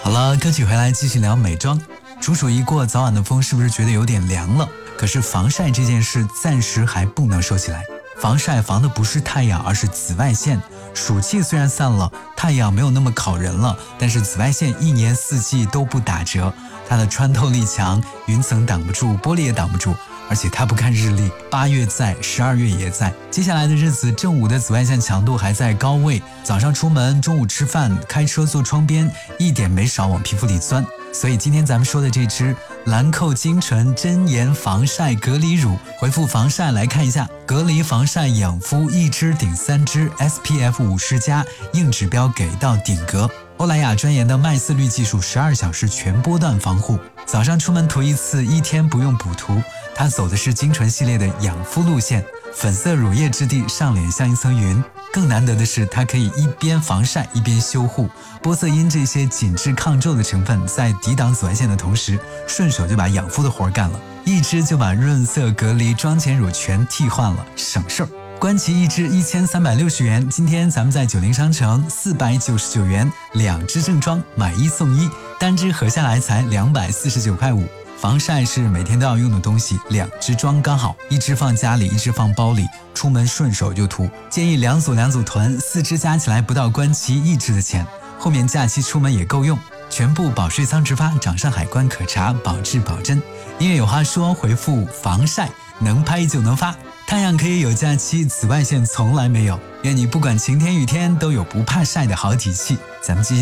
好了，歌曲回来继续聊美妆。处暑一过，早晚的风是不是觉得有点凉了？可是防晒这件事暂时还不能收起来。防晒防的不是太阳，而是紫外线。暑气虽然散了，太阳没有那么烤人了，但是紫外线一年四季都不打折。它的穿透力强，云层挡不住，玻璃也挡不住，而且它不看日历，8月在，12月也在。接下来的日子，正午的紫外线强度还在高位，早上出门，中午吃饭，开车坐窗边，一点没少往皮肤里钻。所以今天咱们说的这支兰蔻精纯真颜防晒隔离乳，回复防晒来看一下，隔离防晒养肤1支顶3支 SPF 50+，硬指标给到顶格。欧莱雅专研的麦色滤技术，12小时全波段防护。早上出门涂一次，一天不用补涂。它走的是精纯系列的养肤路线，粉色乳液质地，上脸像一层云。更难得的是，它可以一边防晒一边修护。玻色因这些紧致抗皱的成分，在抵挡紫外线的同时，顺手就把养肤的活干了，一支就把润色隔离妆前乳全替换了，省事儿。观其一支1360元，今天咱们在90商城499元，2支正装买1送1，单支合下来才249.5块5。防晒是每天都要用的东西，2支装刚好，一支放家里，一支放包里，出门顺手就涂。建议2组囤，4支加起来不到观其1支的钱，后面假期出门也够用。全部保税仓直发，掌上海关可查，保质保真。音乐有话说，回复防晒，能拍就能发。太阳可以有假期，紫外线从来没有。愿你不管晴天雨天都有不怕晒的好体气。咱们继续。